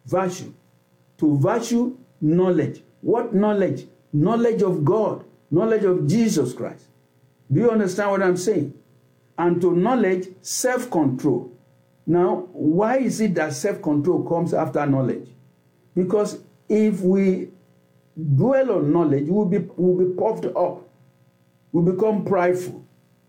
virtue. To virtue, knowledge. What knowledge? Knowledge of God, knowledge of Jesus Christ. Do you understand what I'm saying? And to knowledge, self-control. Now, why is it that self-control comes after knowledge? Because if we dwell on knowledge, we'll be puffed up. We'll become prideful.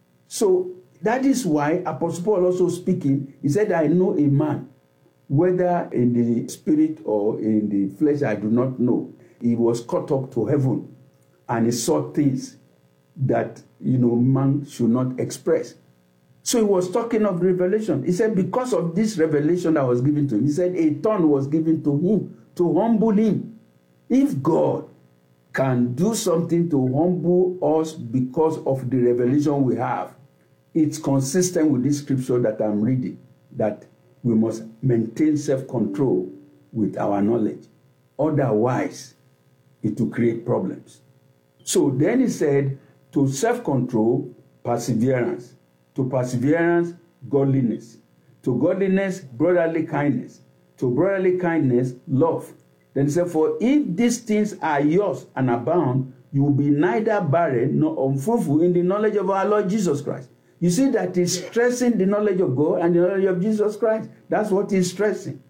So that is why Apostle Paul also speaking, he said, I know a man, whether in the spirit or in the flesh, I do not know. He was caught up to heaven and he saw things that, man should not express. So he was talking of revelation. He said, because of this revelation that was given to him, he said a thorn was given to him to humble him. If God can do something to humble us because of the revelation we have, it's consistent with this scripture that I'm reading, that we must maintain self-control with our knowledge. Otherwise, it will create problems. So then he said, to self-control, perseverance. To perseverance, godliness. To godliness, brotherly kindness. To brotherly kindness, love. Then he said, for if these things are yours and abound, you will be neither barren nor unfruitful in the knowledge of our Lord Jesus Christ. You see that he's stressing the knowledge of God and the knowledge of Jesus Christ. That's what he's stressing.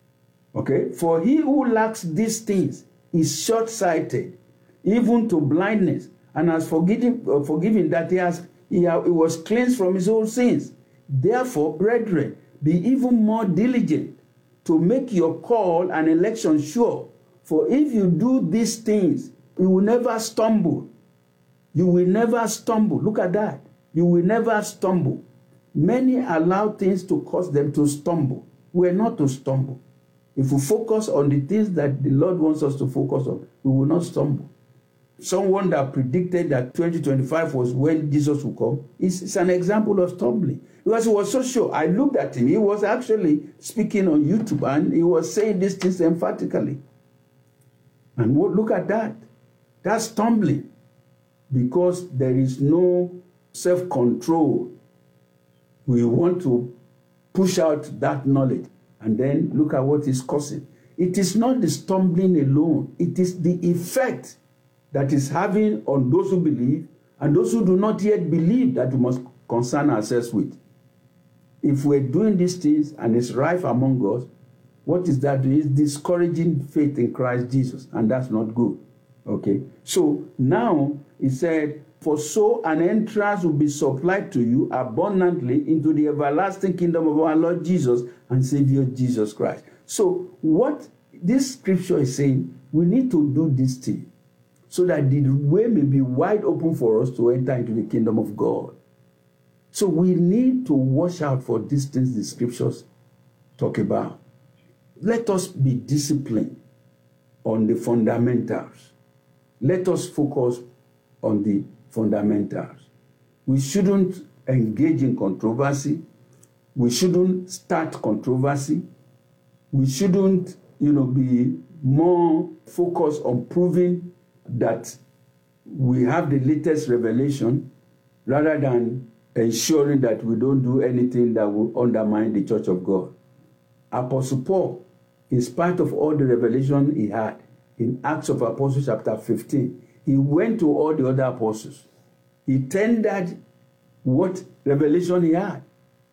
Okay? For he who lacks these things is short-sighted, even to blindness, and has forgiven that he was cleansed from his own sins. Therefore, brethren, be even more diligent to make your call and election sure. For if you do these things, you will never stumble. You will never stumble. Look at that. You will never stumble. Many allow things to cause them to stumble. We are not to stumble. If we focus on the things that the Lord wants us to focus on, we will not stumble. Someone that predicted that 2025 was when Jesus would come is an example of stumbling. Because he was so sure. I looked at him. He was actually speaking on YouTube and he was saying these things emphatically. And look at that. That's stumbling. Because there is no self-control. We want to push out that knowledge. And then look at what is causing. It is not the stumbling alone. It is the effect that is having on those who believe and those who do not yet believe that we must concern ourselves with. If we're doing these things and it's rife among us, what is that? It's discouraging faith in Christ Jesus, and that's not good. Okay? So now he said, for so an entrance will be supplied to you abundantly into the everlasting kingdom of our Lord Jesus and Savior Jesus Christ. So what this scripture is saying, we need to do this thing so that the way may be wide open for us to enter into the kingdom of God. So we need to watch out for these things the scriptures talk about. Let us be disciplined on the fundamentals. Let us focus on the fundamentals. We shouldn't engage in controversy. We shouldn't start controversy. We shouldn't, be more focused on proving that we have the latest revelation rather than ensuring that we don't do anything that will undermine the church of God. Apostle Paul, in spite of all the revelation he had, in Acts of Apostles chapter 15, he went to all the other apostles. He tendered what revelation he had.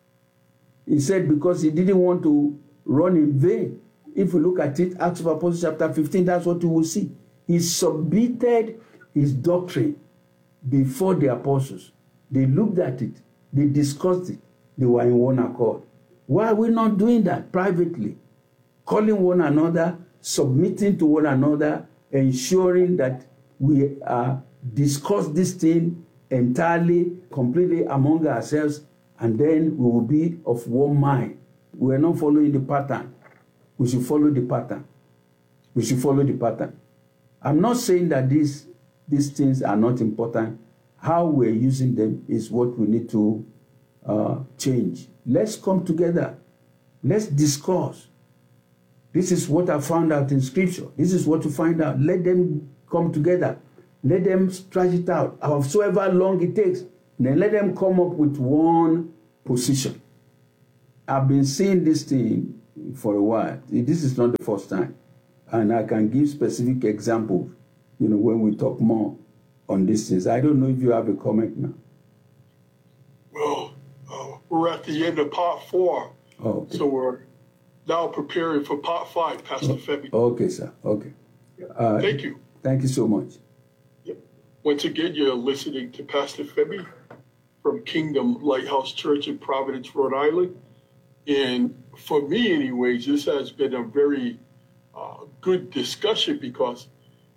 He said because he didn't want to run in vain. If you look at it, Acts of Apostles chapter 15, that's what you will see. He submitted his doctrine before the apostles. They looked at it. They discussed it. They were in one accord. Why are we not doing that privately? Calling one another, submitting to one another, ensuring that we discuss this thing entirely, completely among ourselves, and then we will be of one mind. We are not following the pattern. We should follow the pattern. We should follow the pattern. I'm not saying that these things are not important. How we're using them is what we need to change. Let's come together. Let's discuss. This is what I found out in Scripture. This is what you find out. Let them come together. Let them stretch it out, however long it takes. Then let them come up with one position. I've been seeing this thing for a while. This is not the first time. And I can give specific examples, when we talk more on these things. I don't know if you have a comment now. Well, we're at the end of part 4. Oh, okay. So we're now preparing for part 5, Pastor Femi. Okay, sir. Okay. Thank you. Thank you so much. Yep. Once again, you're listening to Pastor Femi from Kingdom Lighthouse Church in Providence, Rhode Island. And for me, anyways, this has been a very good discussion because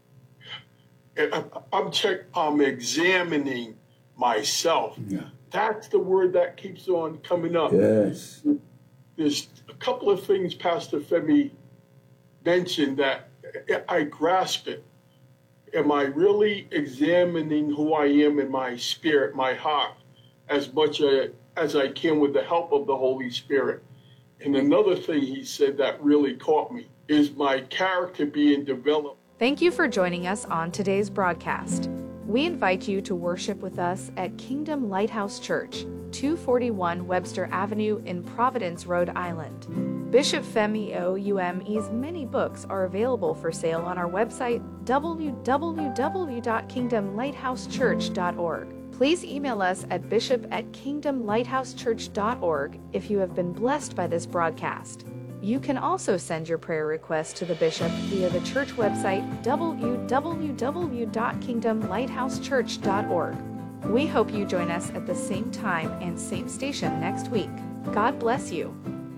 I'm examining myself. Yeah. That's the word that keeps on coming up. Yes. There's a couple of things Pastor Femi mentioned that I grasp it. Am I really examining who I am in my spirit, my heart, as much as I can with the help of the Holy Spirit? And another thing he said that really caught me is my character being developed. Thank you for joining us on today's broadcast. We invite you to worship with us at Kingdom Lighthouse Church, 241 Webster Avenue in Providence, Rhode Island. Bishop Femi Oume's many books are available for sale on our website, www.kingdomlighthousechurch.org. Please email us at bishop@kingdomlighthousechurch.org if you have been blessed by this broadcast. You can also send your prayer requests to the bishop via the church website, www.kingdomlighthousechurch.org. We hope you join us at the same time and same station next week. God bless you.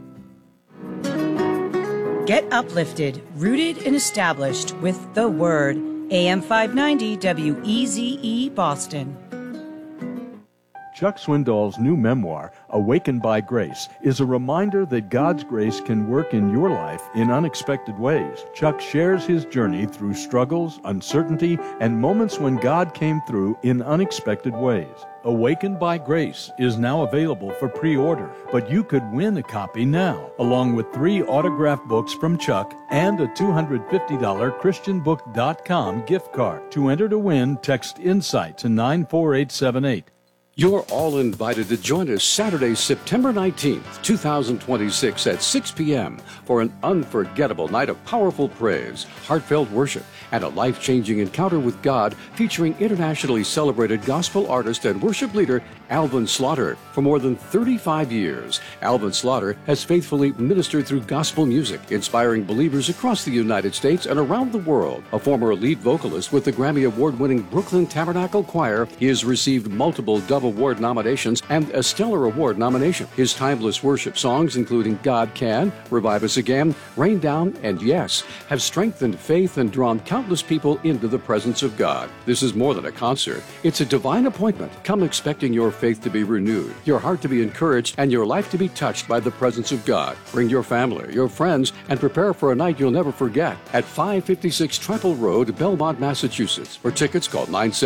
Get uplifted, rooted and established with the Word. AM 590 WEZE Boston. Chuck Swindoll's new memoir, Awakened by Grace, is a reminder that God's grace can work in your life in unexpected ways. Chuck shares his journey through struggles, uncertainty, and moments when God came through in unexpected ways. Awakened by Grace is now available for pre-order, but you could win a copy now, along with 3 autographed books from Chuck and a $250 ChristianBook.com gift card. To enter to win, text INSIGHT to 94878. You're all invited to join us Saturday, September 19th, 2026 at 6 p.m. for an unforgettable night of powerful praise, heartfelt worship, and a life-changing encounter with God featuring internationally celebrated gospel artist and worship leader Alvin Slaughter. For more than 35 years, Alvin Slaughter has faithfully ministered through gospel music, inspiring believers across the United States and around the world. A former lead vocalist with the Grammy Award-winning Brooklyn Tabernacle Choir, he has received multiple Dove Award nominations and a Stellar Award nomination. His timeless worship songs, including God Can, Revive Us Again, Rain Down, and Yes, have strengthened faith and drawn countless people into the presence of God. This is more than a concert. It's a divine appointment. Come expecting your faith to be renewed, your heart to be encouraged, and your life to be touched by the presence of God. Bring your family, your friends, and prepare for a night you'll never forget at 556 Trample Road, Belmont, Massachusetts. For tickets, call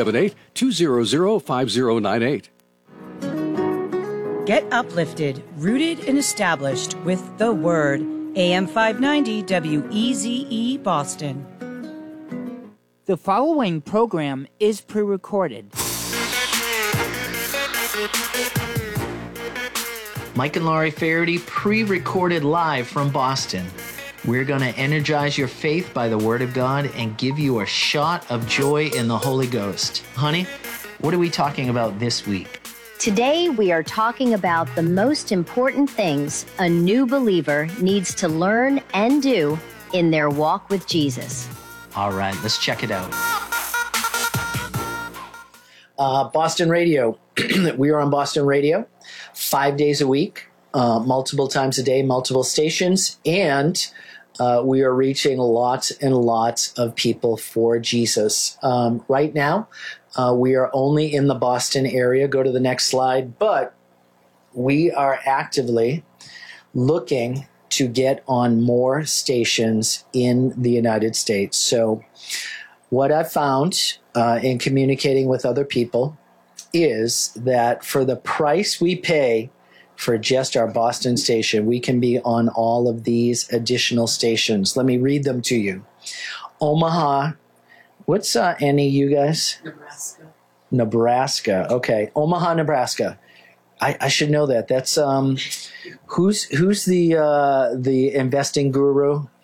978-200-5098. Get uplifted, rooted and established with the Word. AM 590 WEZE Boston. The following program is pre-recorded. Mike and Laurie Faraday pre-recorded live from Boston. We're going to energize your faith by the Word of God and give you a shot of joy in the Holy Ghost. Honey, what are we talking about this week? Today, we are talking about the most important things a new believer needs to learn and do in their walk with Jesus. All right, let's check it out. Boston Radio. We are on Boston Radio 5 days a week, multiple times a day, multiple stations, and we are reaching lots and lots of people for Jesus. Right now, we are only in the Boston area. Go to the next slide. But we are actively looking to get on more stations in the United States. So what I found in communicating with other people is that for the price we pay for just our Boston station, we can be on all of these additional stations. Let me read them to you. Omaha. What's any, you guys? Nebraska. Nebraska. Okay. Omaha, Nebraska. I should know that. That's who's the investing guru?